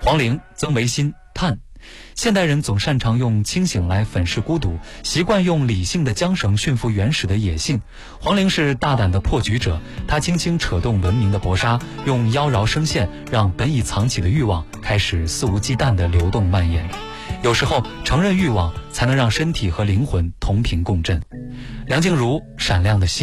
黄陵曾维新叹，现代人总擅长用清醒来粉饰孤独，习惯用理性的缰绳驯服原始的野性。黄陵是大胆的破局者，他轻轻扯动文明的薄纱，用妖娆声线让本已藏起的欲望开始肆无忌惮地流动蔓延。有时候承认欲望，才能让身体和灵魂同频共振。梁静茹闪亮的心